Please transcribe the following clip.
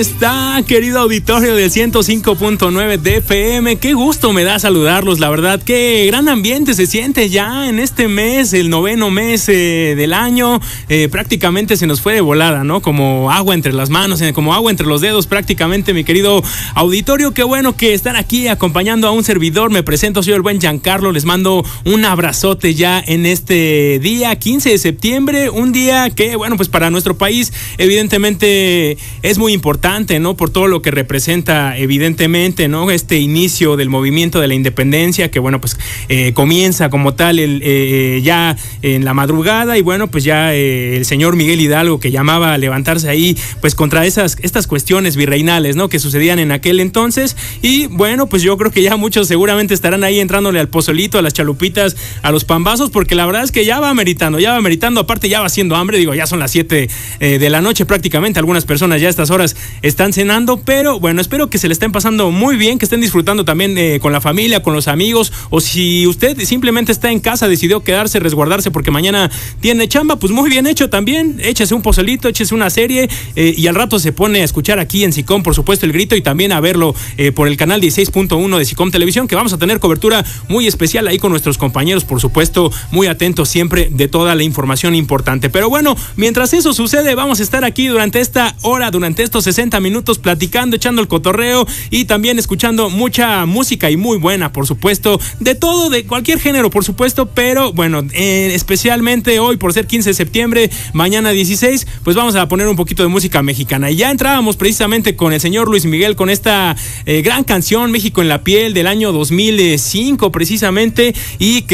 Está, querido auditorio del 105.9 de FM, qué gusto me da saludarlos, la verdad, qué gran ambiente se siente ya en este mes, el 9º mes del año, prácticamente se nos fue de volada, ¿no? Como agua entre las manos, como agua entre los dedos prácticamente, mi querido auditorio, qué bueno que están aquí acompañando a un servidor, me presento, soy el buen Giancarlo, les mando un abrazote ya en este día, 15 de septiembre, un día que, bueno, pues para nuestro país evidentemente es muy importante, ¿no? Por todo lo que representa, evidentemente, ¿no? Este inicio del movimiento de la independencia, que bueno, pues comienza como tal ya en la madrugada, y bueno, pues ya el señor Miguel Hidalgo, que llamaba a levantarse ahí, pues contra estas cuestiones virreinales, ¿no? Que sucedían en aquel entonces, y bueno, pues yo creo que ya muchos seguramente estarán ahí entrándole al pozolito, a las chalupitas, a los pambazos, porque la verdad es que ya va meritando, aparte ya va haciendo hambre, digo, ya son las 7 de la noche prácticamente, algunas personas ya a estas horas están cenando, pero bueno, espero que se le estén pasando muy bien, que estén disfrutando también con la familia, con los amigos, o si usted simplemente está en casa, decidió quedarse, resguardarse porque mañana tiene chamba, pues muy bien hecho también, échese un pozolito, échese una serie y al rato se pone a escuchar aquí en SICOM, por supuesto, el grito, y también a verlo por el canal 16.1 de SICOM Televisión, que vamos a tener cobertura muy especial ahí con nuestros compañeros, por supuesto, muy atentos siempre de toda la información importante. Pero bueno, mientras eso sucede, vamos a estar aquí durante esta hora, durante estos 60 minutos platicando, echando el cotorreo y también escuchando mucha música y muy buena, por supuesto, de todo, de cualquier género, por supuesto, pero bueno, especialmente hoy por ser 15 de septiembre, mañana 16, pues vamos a poner un poquito de música mexicana. Y ya entrábamos precisamente con el señor Luis Miguel con esta gran canción, México en la piel, del año 2005 precisamente, y que